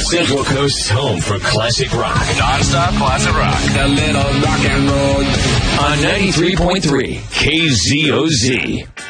Central Coast's home for classic rock. Non-stop classic rock. A little rock and roll. On 93.3 KZOZ.